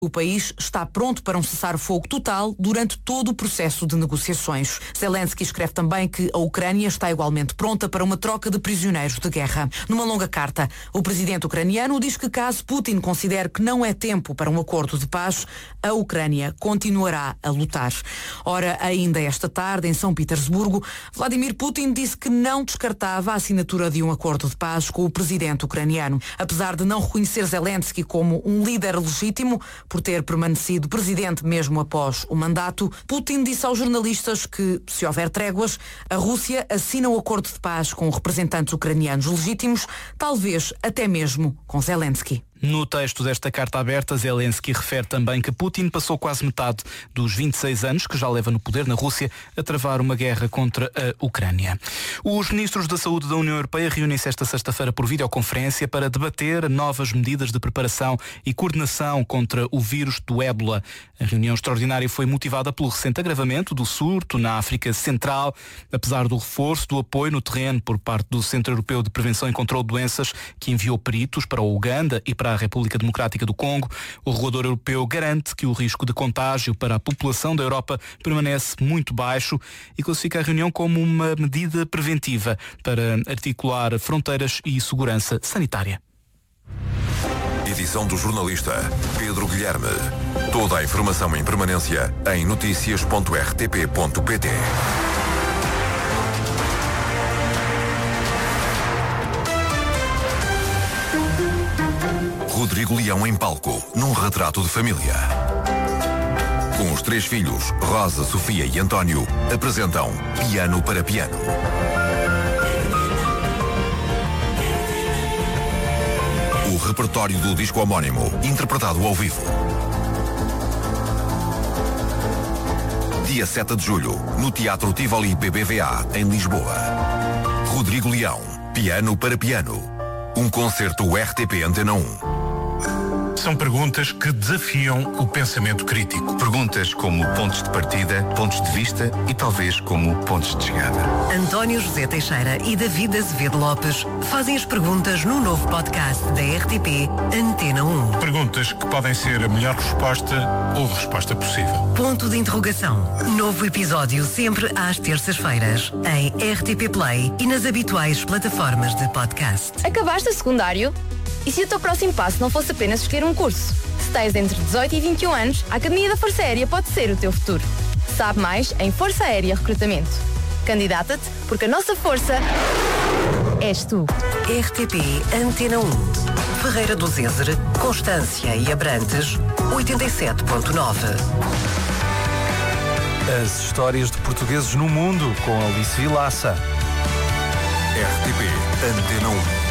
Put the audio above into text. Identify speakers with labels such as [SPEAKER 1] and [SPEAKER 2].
[SPEAKER 1] O país está pronto para um cessar-fogo total durante todo o processo de negociações. Zelensky escreve também que a Ucrânia está igualmente pronta para uma troca de prisioneiros de guerra. Numa longa carta, o presidente ucraniano diz que caso Putin considere que não é tempo para um acordo de paz, a Ucrânia continuará a lutar. Ora, ainda esta tarde, em São Petersburgo, Vladimir Putin disse que não descartava a assinatura de um acordo de paz com o presidente ucraniano. Apesar de não reconhecer Zelensky como um líder legítimo, por ter permanecido presidente mesmo após o mandato, Putin disse aos jornalistas que, se houver tréguas, a Rússia assina o acordo de paz com representantes ucranianos legítimos, talvez até mesmo com Zelensky.
[SPEAKER 2] No texto desta carta aberta, Zelensky refere também que Putin passou quase metade dos 26 anos que já leva no poder na Rússia a travar uma guerra contra a Ucrânia. Os ministros da Saúde da União Europeia reúnem-se esta sexta-feira por videoconferência para debater novas medidas de preparação e coordenação contra o vírus do ébola. A reunião extraordinária foi motivada pelo recente agravamento do surto na África Central, apesar do reforço do apoio no terreno por parte do Centro Europeu de Prevenção e Controlo de Doenças, que enviou peritos para o Uganda e para a República Democrática do Congo. O regulador europeu garante que o risco de contágio para a população da Europa permanece muito baixo e classifica a reunião como uma medida preventiva para articular fronteiras e segurança sanitária.
[SPEAKER 3] Edição do jornalista Pedro Guilherme. Toda a informação em permanência em noticias.rtp.pt. Rodrigo Leão em palco, num retrato de família. Com os 3 filhos, Rosa, Sofia e António, apresentam Piano para Piano. O repertório do disco homónimo, interpretado ao vivo. Dia 7 de julho, no Teatro Tivoli BBVA, em Lisboa. Rodrigo Leão, Piano para Piano. Um concerto RTP Antena 1.
[SPEAKER 4] São perguntas que desafiam o pensamento crítico.
[SPEAKER 5] Perguntas como pontos de partida, pontos de vista e talvez como pontos de chegada.
[SPEAKER 6] António José Teixeira e David Azevedo Lopes fazem as perguntas no novo podcast da RTP Antena 1.
[SPEAKER 4] Perguntas que podem ser a melhor resposta ou a resposta possível.
[SPEAKER 6] Ponto de interrogação. Novo episódio sempre às terças-feiras em RTP Play e nas habituais plataformas de podcast.
[SPEAKER 7] Acabaste o secundário? E se o teu próximo passo não fosse apenas escolher um curso? Se tens entre 18 e 21 anos, a Academia da Força Aérea pode ser o teu futuro. Sabe mais em Força Aérea Recrutamento. Candidata-te porque a nossa força és tu.
[SPEAKER 6] RTP Antena 1. Ferreira do Zézer, Constância e Abrantes, 87.9.
[SPEAKER 8] As histórias de portugueses no mundo com Alice Vilaça.
[SPEAKER 3] RTP Antena 1.